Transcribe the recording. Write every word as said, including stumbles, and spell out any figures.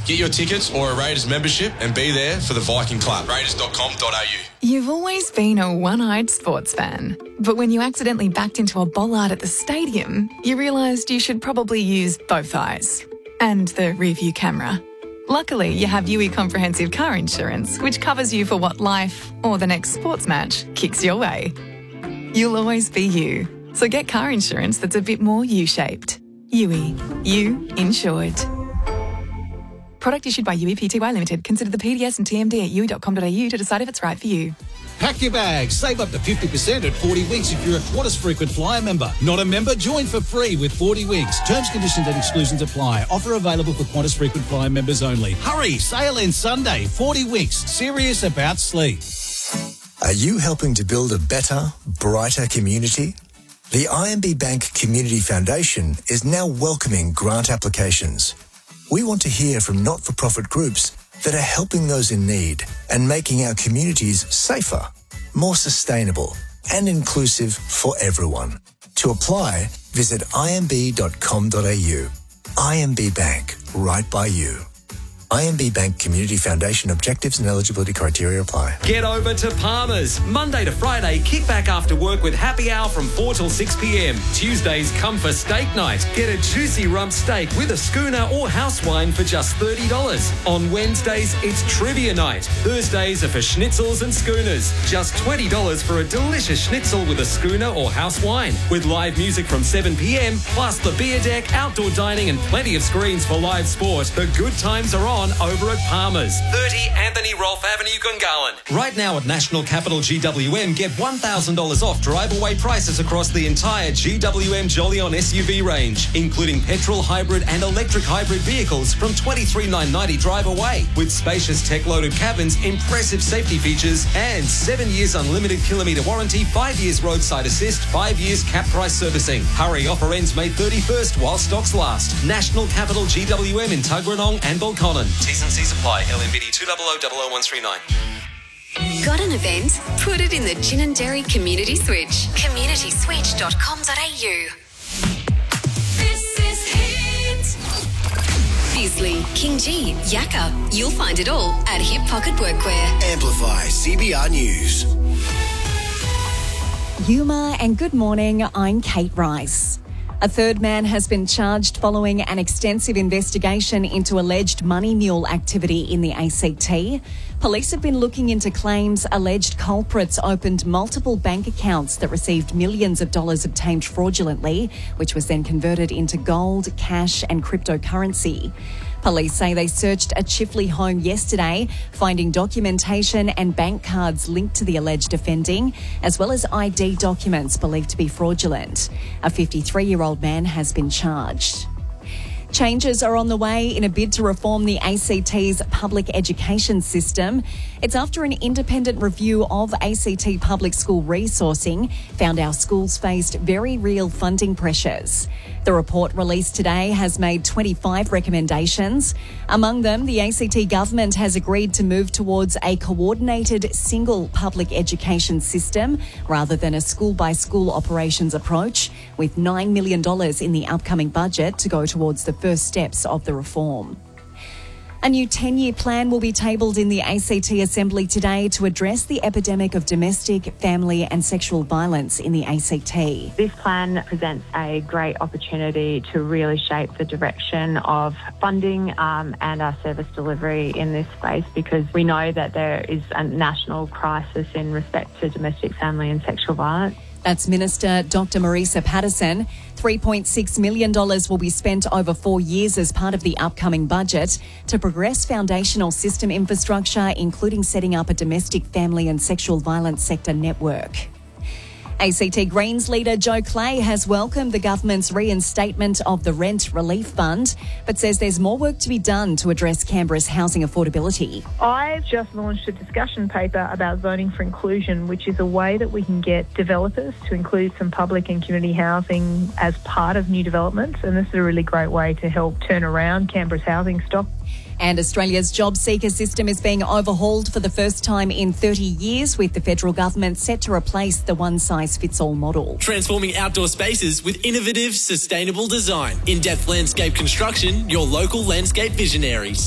Get your tickets or a Raiders membership and be there for the Viking Club. raiders dot com dot a u. You've always been a one-eyed sports fan, but when you accidentally backed into a bollard at the stadium, you realised you should probably use both eyes and the rear-view camera. Luckily, you have U E Comprehensive Car Insurance, which covers you for what life or the next sports match kicks your way. You'll always be you, so get car insurance that's a bit more U-shaped. U E. You insured. Product issued by U E Pty Limited. Consider the P D S and T M D at u e dot com dot a u to decide if it's right for you. Pack your bags. Save up to fifty percent at forty winks if you're a Qantas Frequent Flyer member. Not a member? Join for free with forty winks. Terms, conditions and exclusions apply. Offer available for Qantas Frequent Flyer members only. Hurry! Sale ends Sunday. forty winks. Serious about sleep. Are you helping to build a better, brighter community? The I M B Bank Community Foundation is now welcoming grant applications. We want to hear from not-for-profit groups that are helping those in need and making our communities safer, more sustainable and inclusive for everyone. To apply, visit i m b dot com dot a u. I M B Bank, right by you. I M B Bank Community Foundation objectives and eligibility criteria apply. Get over to Palmer's. Monday to Friday, kick back after work with happy hour from four till six p m. Tuesdays, come for steak night. Get a juicy rump steak with a schooner or house wine for just thirty dollars. On Wednesdays, it's trivia night. Thursdays are for schnitzels and schooners. Just twenty dollars for a delicious schnitzel with a schooner or house wine. With live music from seven p m, plus the beer deck, outdoor dining and plenty of screens for live sport. The good times are on over at Palmer's. thirty Anthony Rolfe Avenue, Gungahlin. Right now at National Capital G W M, get one thousand dollars off drive-away prices across the entire G W M Jolyon S U V range, including petrol, hybrid and electric hybrid vehicles from twenty-three thousand nine hundred ninety drive away, with spacious tech-loaded cabins, impressive safety features and seven years unlimited kilometre warranty, five years roadside assist, five years cap price servicing. Hurry, offer ends May thirty-first while stocks last. National Capital G W M in Tuggeranong and Balconnen. T's and C's apply. L M B D two zero zero zero zero one three nine. Got an event? Put it in the Gin and Dairy Community Switch. community switch dot com dot a u. This is Hit. Bisley, King G, Yakka. You'll find it all at Hip Pocket Workwear. Amplify C B R News. Yuma and good morning, I'm Kate Rice. A third man has been charged following an extensive investigation into alleged money mule activity in the A C T. Police have been looking into claims alleged culprits opened multiple bank accounts that received millions of dollars obtained fraudulently, which was then converted into gold, cash and cryptocurrency. Police say they searched a Chifley home yesterday, finding documentation and bank cards linked to the alleged offending, as well as I D documents believed to be fraudulent. A fifty-three-year-old man has been charged. Changes are on the way in a bid to reform the A C T's public education system. It's after an independent review of A C T public school resourcing found our schools faced very real funding pressures. The report released today has made twenty-five recommendations. Among them, the A C T government has agreed to move towards a coordinated single public education system rather than a school-by-school operations approach, with nine million dollars in the upcoming budget to go towards the first steps of the reform. A new ten-year plan will be tabled in the A C T Assembly today to address the epidemic of domestic, family and sexual violence in the A C T. This plan presents a great opportunity to really shape the direction of funding um, and our service delivery in this space, because we know that there is a national crisis in respect to domestic, family and sexual violence. That's Minister Doctor Marisa Patterson. three point six million dollars will be spent over four years as part of the upcoming budget to progress foundational system infrastructure, including setting up a domestic, family and sexual violence sector network. A C T Greens leader Joe Clay has welcomed the government's reinstatement of the Rent Relief Fund, but says there's more work to be done to address Canberra's housing affordability. I've just launched a discussion paper about zoning for inclusion, which is a way that we can get developers to include some public and community housing as part of new developments, and this is a really great way to help turn around Canberra's housing stock. And Australia's job seeker system is being overhauled for the first time in thirty years, with the federal government set to replace the one-size-fits-all model. Transforming outdoor spaces with innovative, sustainable design. In-depth landscape construction, your local landscape visionaries.